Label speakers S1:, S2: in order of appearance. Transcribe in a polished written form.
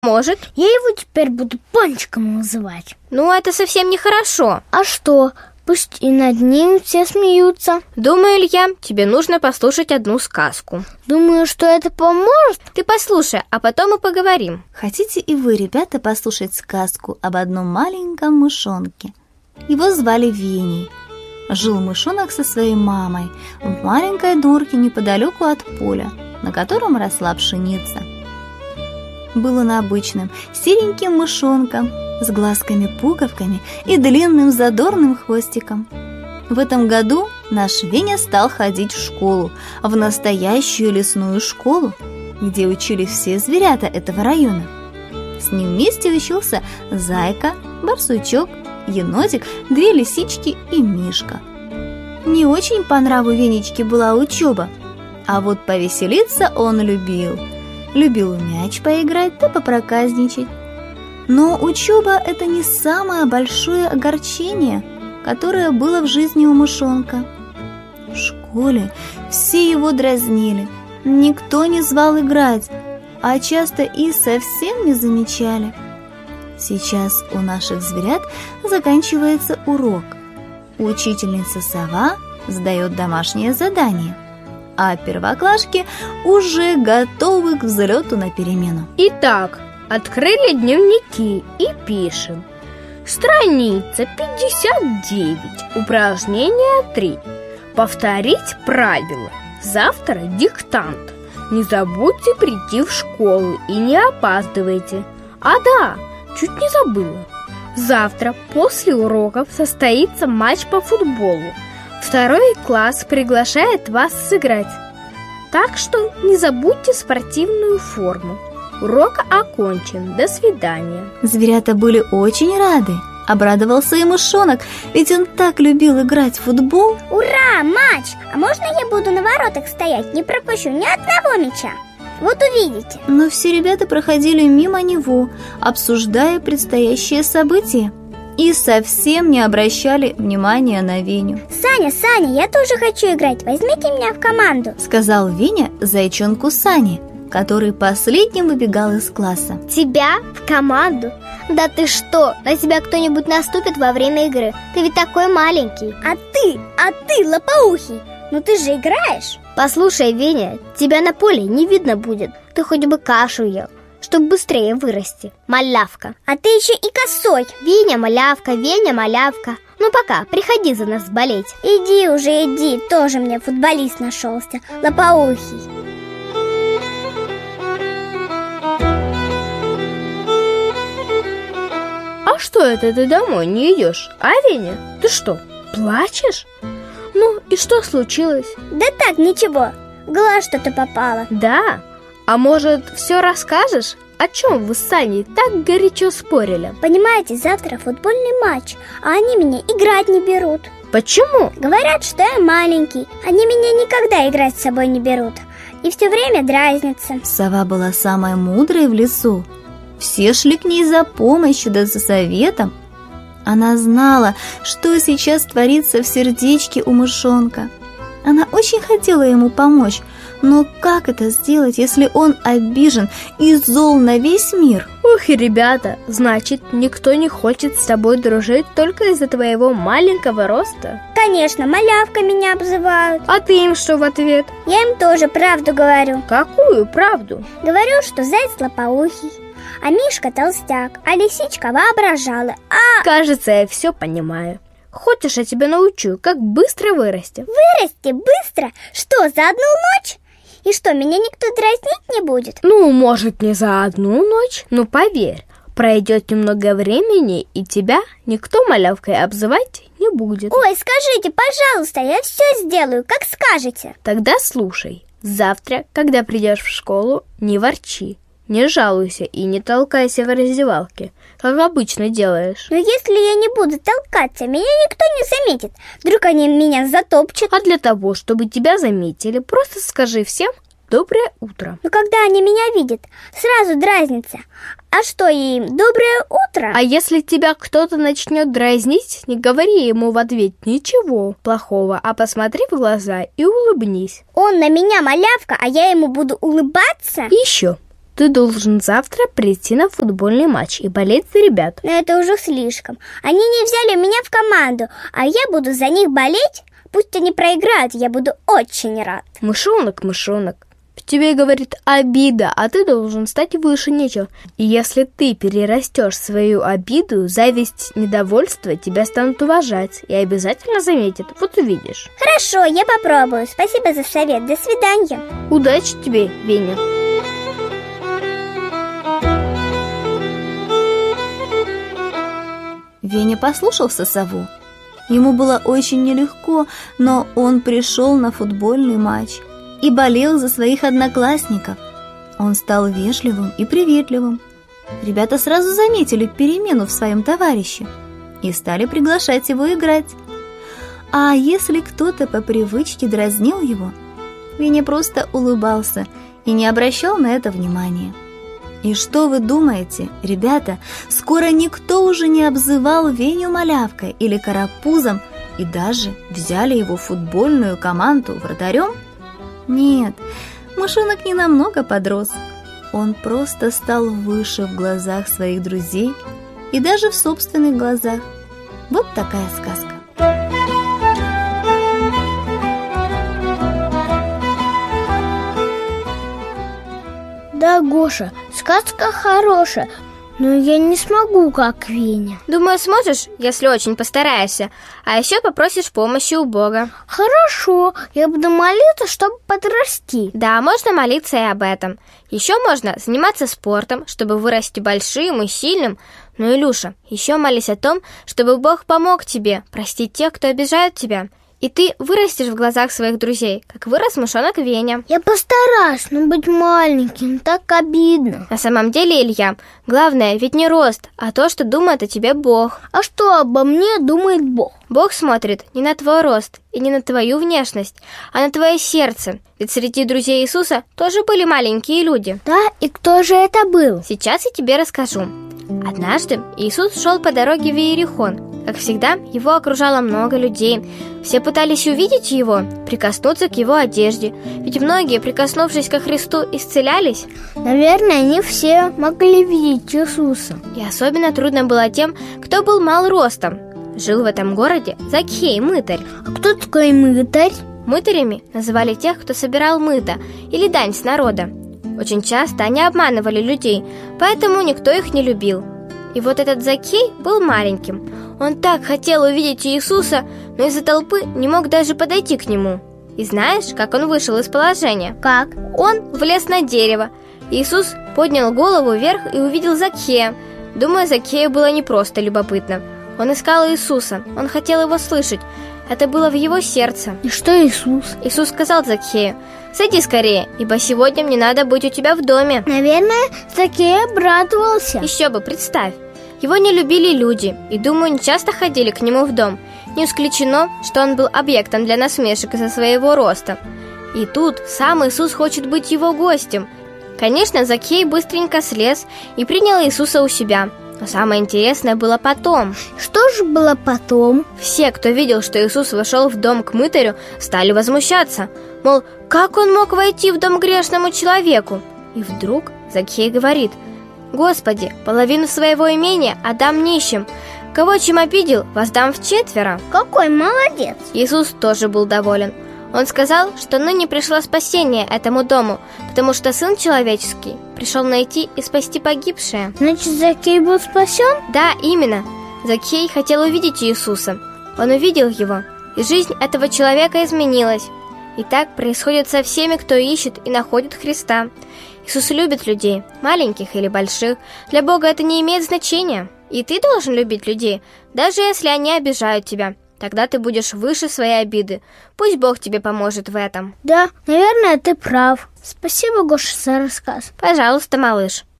S1: Может.
S2: Я его теперь буду Пончиком называть.
S1: Ну, это совсем нехорошо.
S2: А что? Пусть и над ним все смеются.
S1: Думаю, Илья, тебе нужно послушать одну сказку.
S2: Думаю, что это поможет.
S1: Ты послушай, а потом мы поговорим.
S3: Хотите и вы, ребята, послушать сказку об одном маленьком мышонке? Его звали Веней. Жил мышонок со своей мамой в маленькой норке неподалеку от поля, на котором росла пшеница. Был он обычным сереньким мышонком с глазками-пуговками и длинным задорным хвостиком. В этом году наш Веня стал ходить в школу, в настоящую лесную школу, где учились все зверята этого района. С ним вместе учился зайка, барсучок, енотик, 2 лисички и Мишка. Не очень по нраву Венечке была учеба, а вот повеселиться он любил. Любил в мяч поиграть да попроказничать. Но учеба – это не самое большое огорчение, которое было в жизни у мышонка. В школе все его дразнили, никто не звал играть, а часто и совсем не замечали. Сейчас у наших зверят заканчивается урок. Учительница Сова сдает домашнее задание, а первоклашки уже готовы к взлету на перемену.
S1: Итак, открыли дневники и пишем. Страница 59, упражнение 3. Повторить правила. Завтра диктант. Не забудьте прийти в школу и не опаздывайте. А да, чуть не забыла. Завтра после уроков состоится матч по футболу. 2 класс приглашает вас сыграть. Так что не забудьте спортивную форму. Урок окончен. До свидания.
S3: Зверята были очень рады. Обрадовался и мышонок, ведь он так любил играть в футбол.
S4: Ура, матч! А можно я буду на воротах стоять? Не пропущу ни одного мяча. Вот увидите.
S3: Но все ребята проходили мимо него, обсуждая предстоящее событие, и совсем не обращали внимания на Веню.
S4: Саня, я тоже хочу играть. Возьмите меня в команду,
S3: сказал Веня зайчонку Сане, который последним выбегал из класса.
S2: Тебя в команду? Да ты что, на тебя кто-нибудь наступит во время игры? Ты ведь такой маленький.
S4: А ты, лопоухий, ну ты же играешь.
S2: Послушай, Веня, тебя на поле не видно будет. Ты хоть бы кашу ел, чтобы быстрее вырасти. Малявка.
S4: А ты еще и косой.
S2: Веня малявка, Веня малявка. Ну пока, приходи за нас болеть.
S4: Иди уже, иди, тоже мне футболист нашелся, лопоухий.
S1: А что это ты домой не идешь, а, Веня? Ты что, плачешь? Ну, и что случилось?
S4: Да так, ничего, в глаз что-то попало.
S1: Да? А может, все расскажешь? О чем вы с Саней так горячо спорили?
S4: Понимаете, завтра футбольный матч, а они меня играть не берут.
S1: Почему?
S4: Говорят, что я маленький. Они меня никогда играть с собой не берут. И все время дразнятся.
S3: Сова была самой мудрой в лесу. Все шли к ней за помощью да за советом. Она знала, что сейчас творится в сердечке у мышонка. Она очень хотела ему помочь, но как это сделать, если он обижен и зол на весь мир?
S1: Ух, ребята, значит, никто не хочет с тобой дружить только из-за твоего маленького роста?
S4: Конечно, малявка меня обзывают.
S1: А ты им что в ответ?
S4: Я им тоже правду говорю.
S1: Какую правду?
S4: Говорю, что заяц лопоухий, а Мишка толстяк, а лисичка воображала.
S1: Кажется, я все понимаю. Хочешь, я тебя научу, как быстро вырасти?
S4: Вырасти быстро? Что, за одну ночь? И что, меня никто дразнить не будет?
S1: Ну, может, не за одну ночь, но поверь, пройдет немного времени, и тебя никто малявкой обзывать не будет.
S4: Ой, скажите, пожалуйста, я все сделаю, как скажете.
S1: Тогда слушай, завтра, когда придешь в школу, не ворчи, не жалуйся и не толкайся в раздевалке, как обычно делаешь.
S4: Но если я не буду толкаться, меня никто не заметит. Вдруг они меня затопчут.
S1: А для того, чтобы тебя заметили, просто скажи всем «доброе утро».
S4: Но когда они меня видят, сразу дразнятся. А что им «доброе утро»?
S1: А если тебя кто-то начнет дразнить, не говори ему в ответ ничего плохого, а посмотри в глаза и улыбнись.
S4: Он на меня малявка, а я ему буду улыбаться?
S1: И еще. Ты должен завтра прийти на футбольный матч и болеть за ребят.
S4: Но это уже слишком. Они не взяли меня в команду, а я буду за них болеть? Пусть они проиграют, я буду очень рад.
S1: Мышонок, в тебе говорит обида, а ты должен стать выше нечего. И если ты перерастешь свою обиду, зависть, недовольство, тебя станут уважать и обязательно заметят. Вот увидишь.
S4: Хорошо, я попробую. Спасибо за совет. До свидания.
S1: Удачи тебе, Веня.
S3: Веня послушался сову. Ему было очень нелегко, но он пришел на футбольный матч и болел за своих одноклассников. Он стал вежливым и приветливым. Ребята сразу заметили перемену в своем товарище и стали приглашать его играть. А если кто-то по привычке дразнил его, Веня просто улыбался и не обращал на это внимания. И что вы думаете, ребята, скоро никто уже не обзывал Веню малявкой или карапузом и даже взяли его в футбольную команду вратарем? Нет, мышонок не намного подрос. Он просто стал выше в глазах своих друзей и даже в собственных глазах. Вот такая сказка.
S2: Да, Гоша, сказка хорошая, но я не смогу, как Веня.
S1: Думаю, сможешь, если очень постараешься. А еще попросишь помощи у Бога.
S2: Хорошо, я буду молиться, чтобы подрасти.
S1: Да, можно молиться и об этом. Еще можно заниматься спортом, чтобы вырасти большим и сильным. Ну, Илюша, еще молись о том, чтобы Бог помог тебе простить тех, кто обижает тебя. И ты вырастешь в глазах своих друзей, как вырос мышонок Веня.
S2: Я постараюсь, но быть маленьким так обидно.
S1: На самом деле, Илья, главное ведь не рост, а то, что думает о тебе Бог.
S2: А что обо мне думает Бог?
S1: Бог смотрит не на твой рост и не на твою внешность, а на твое сердце. Ведь среди друзей Иисуса тоже были маленькие люди.
S2: Да, и кто же это был?
S1: Сейчас я тебе расскажу. Однажды Иисус шел по дороге в Иерихон. Как всегда, его окружало много людей. Все пытались увидеть его, прикоснуться к его одежде. Ведь многие, прикоснувшись ко Христу, исцелялись.
S2: Наверное, не все могли видеть Иисуса.
S1: И особенно трудно было тем, кто был мал ростом. Жил в этом городе Закхей, мытарь.
S2: А кто такой мытарь?
S1: Мытарями называли тех, кто собирал мыто или дань с народа. Очень часто они обманывали людей, поэтому никто их не любил. И вот этот Закхей был маленьким. Он так хотел увидеть Иисуса, но из-за толпы не мог даже подойти к нему. И знаешь, как он вышел из положения?
S2: Как?
S1: Он влез на дерево. Иисус поднял голову вверх и увидел Закхея. Думаю, Закхею было не просто любопытно. Он искал Иисуса, он хотел его слышать. Это было в его сердце.
S2: И что Иисус?
S1: Иисус сказал Закхею: «Сойди скорее, ибо сегодня мне надо быть у тебя в доме».
S2: Наверное, Закхей обрадовался.
S1: Еще бы, представь. Его не любили люди, и, думаю, не часто ходили к нему в дом. Не исключено, что он был объектом для насмешек из-за своего роста. И тут сам Иисус хочет быть его гостем. Конечно, Закхей быстренько слез и принял Иисуса у себя. Но самое интересное было потом.
S2: Что же было потом?
S1: Все, кто видел, что Иисус вошел в дом к мытарю, стали возмущаться. Мол, как он мог войти в дом грешному человеку? И вдруг Закхей говорит: «Господи, половину своего имения отдам нищим. Кого чем обидел, воздам вчетверо».
S2: Какой молодец!
S1: Иисус тоже был доволен. Он сказал, что ныне пришло спасение этому дому, потому что Сын Человеческий пришел найти и спасти погибшее.
S2: Значит, Закхей был спасен?
S1: Да, именно. Закхей хотел увидеть Иисуса. Он увидел его, и жизнь этого человека изменилась. И так происходит со всеми, кто ищет и находит Христа. Иисус любит людей, маленьких или больших. Для Бога это не имеет значения. И ты должен любить людей, даже если они обижают тебя. Тогда ты будешь выше своей обиды. Пусть Бог тебе поможет в этом.
S2: Да, наверное, ты прав. Спасибо, Гоша, за рассказ.
S1: Пожалуйста, малыш.